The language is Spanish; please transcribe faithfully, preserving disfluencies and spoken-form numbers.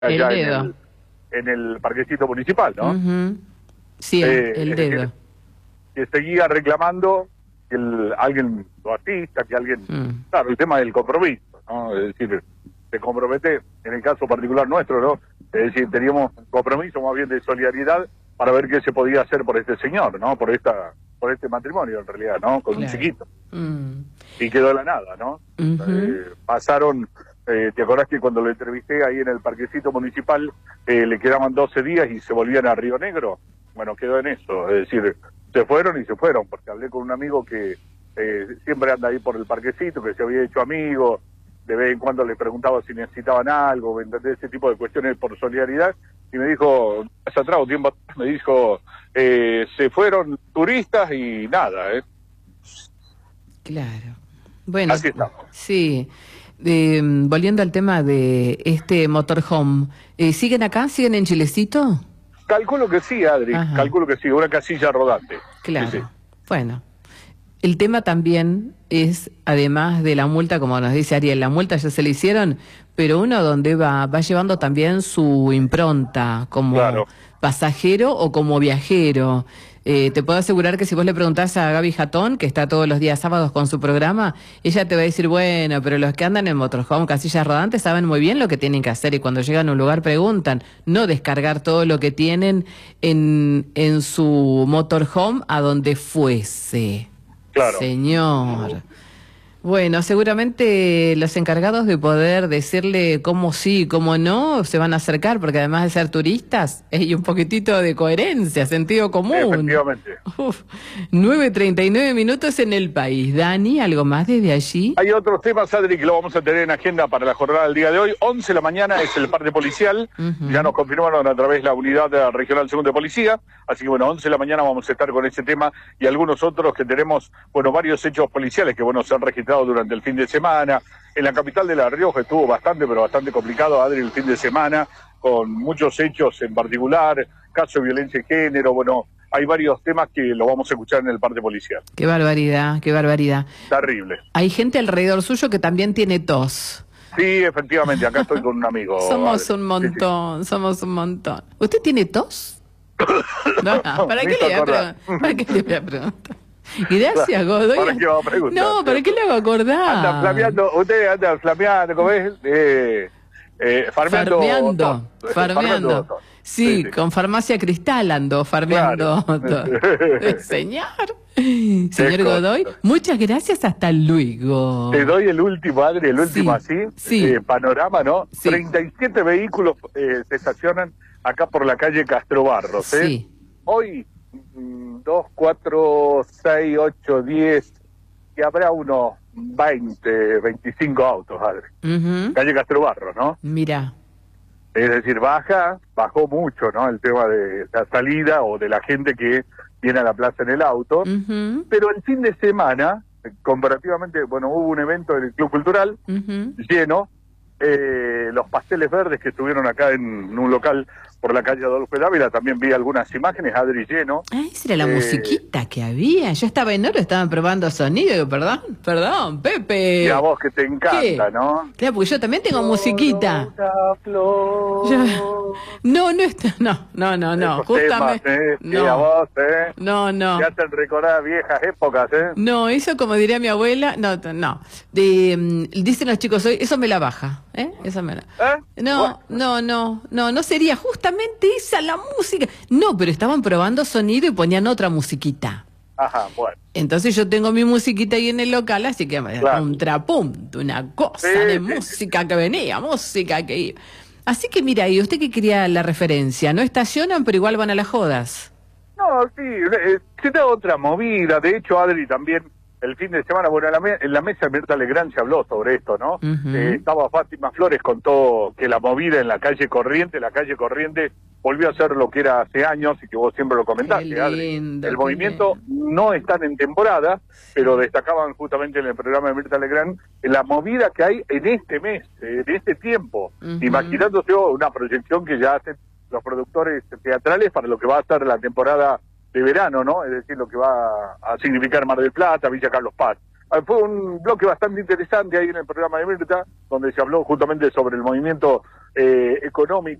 El allá en dedo. el, en el parquecito municipal, ¿no? Ujú. Sí, el, Eh, el es decir, dedo. que seguía reclamando que el, alguien lo asista, que alguien... Mm. Claro, el tema del compromiso, ¿no? Es decir, se compromete, en el caso particular nuestro, ¿no? Es decir, teníamos un compromiso más bien de solidaridad para ver qué se podía hacer por este señor, ¿no? Por esta por este matrimonio, en realidad, ¿no? Con un Claro. chiquito. Mm. Y quedó de la nada, ¿no? Ujú. Eh, pasaron, eh, ¿te acordás que cuando lo entrevisté ahí en el parquecito municipal eh, le quedaban doce días y se volvían a Río Negro? Bueno, quedó en eso, es decir, se fueron y se fueron, porque hablé con un amigo que eh, siempre anda ahí por el parquecito, que se había hecho amigo, de vez en cuando le preguntaba si necesitaban algo, ¿me entendés? Ese tipo de cuestiones por solidaridad, y me dijo, hace atrás, un tiempo atrás, me dijo, eh, se fueron turistas y nada, ¿eh? Claro. Bueno, Así estamos. sí. Eh, volviendo al tema de este motorhome, eh, ¿siguen acá? ¿Siguen en Chilecito? Calculo que sí, Adri, Ajá. calculo que sí, una casilla rodante. Claro. Sí, sí. Bueno, el tema también es, además de la multa, como nos dice Ariel, la multa ya se le hicieron, pero uno donde va, va llevando también su impronta como Claro. pasajero o como viajero. Eh, te puedo asegurar que si vos le preguntás a Gaby Jatón, que está todos los días sábados con su programa, ella te va a decir, bueno, pero los que andan en motorhome, casillas rodantes, saben muy bien lo que tienen que hacer y cuando llegan a un lugar preguntan, no descargar todo lo que tienen en, en su motorhome a donde fuese. Claro. Señor. Bueno, seguramente los encargados de poder decirle cómo sí, cómo no, se van a acercar, porque además de ser turistas, hay un poquitito de coherencia, sentido común. Efectivamente. Uf, nueve treinta y nueve minutos en el país. Dani, ¿algo más desde allí? Hay otros temas, Adri, que lo vamos a tener en agenda para la jornada del día de hoy. once de la mañana es el parte policial. Ujú. Ya nos confirmaron a través de la unidad de la regional segundo de policía. Así que bueno, once de la mañana vamos a estar con ese tema y algunos otros que tenemos, bueno, varios hechos policiales que, bueno, se han registrado durante el fin de semana. En la capital de La Rioja estuvo bastante, pero bastante complicado, Adri, el fin de semana, con muchos hechos en particular, casos de violencia de género, bueno, hay varios temas que lo vamos a escuchar en el parte policial. Qué barbaridad, qué barbaridad. Terrible. Hay gente alrededor suyo que también tiene tos. Sí, efectivamente, acá estoy con un amigo. Somos Adri. un Sí, montón, somos un montón. ¿Usted tiene tos? No, no, ¿para Me qué hizo le voy a acordar. preguntar? ¿Para qué le voy a preguntar? Gracias, Godoy. ¿Para qué va a preguntar? No, ¿para qué le hago acordar? Anda flameando, usted anda flameando, ¿cómo es? Eh, eh, farmeando. Farmeando, tos. farmeando. tos. Sí, Sí, sí. con Farmacia Cristal ando farmeando. Claro. todo. Señor. Señor Es Godoy, correcto. muchas gracias, hasta luego. Te doy el último, Adri, el último Sí, así, sí. eh, panorama, ¿no? Sí. treinta y siete vehículos eh, se estacionan acá por la calle Castro Barros, ¿eh? Sí. Hoy, mm, dos, cuatro, seis, ocho, diez, y habrá unos veinte, veinticinco autos, Adri. Ujú. Calle Castro Barros, ¿no? Mira. Es decir, baja, bajó mucho, ¿no? El tema de la salida o de la gente que viene a la plaza en el auto. Ujú, Pero el fin de semana, eh, comparativamente, bueno, hubo un evento en el Club Cultural ujú. lleno, eh, los pasteles verdes que estuvieron acá en un local por la calle Adolfo Dávila, también vi algunas imágenes, Adri, lleno. Ah, esa era la Eh, musiquita que había. Yo estaba en oro, estaban probando sonido. Digo, perdón, perdón, Pepe. Y a vos que te encanta, ¿Qué? ¿no? Claro, porque yo también tengo musiquita. Una flor. Yo- No, no está, no, no, no, no, Esos justamente. temas, ¿eh? Sí, a No, vos, ¿eh? no, no. Te hacen recordar viejas épocas, ¿eh? No, eso como diría mi abuela, no, t- no. De, mm, dicen los chicos hoy, eso me la baja, ¿eh? Eso me la... ¿Eh? No, Bueno. no, no, no, no sería justamente esa la música. No, pero estaban probando sonido y ponían otra musiquita. Ajá, bueno. Entonces yo tengo mi musiquita ahí en el local, así que Claro. contrapunto, una cosa Sí, de sí, música que venía, música que iba. Así que mira, ¿y usted qué quería la referencia? No estacionan, pero igual van a las jodas. No, sí, eh, se da otra movida. De hecho, Adri, también el fin de semana, bueno, en la, me- en la mesa Mirta Legrand se habló sobre esto, ¿no? Ujú. Eh, estaba Fátima Flores, contó que la movida en la calle Corriente, la calle Corriente volvió a ser lo que era hace años y que vos siempre lo comentaste, Qué Adri. lindo, El qué movimiento no están en temporada, pero destacaban justamente en el programa de Mirta Legrand la movida que hay en este mes, eh, en este tiempo, Ujú. imaginándose una proyección que ya hacen los productores teatrales para lo que va a ser la temporada de verano, ¿no? Es decir, lo que va a significar Mar del Plata, Villa Carlos Paz. Ah, Fue un bloque bastante interesante ahí en el programa de Mirta, donde se habló justamente sobre el movimiento eh, económico.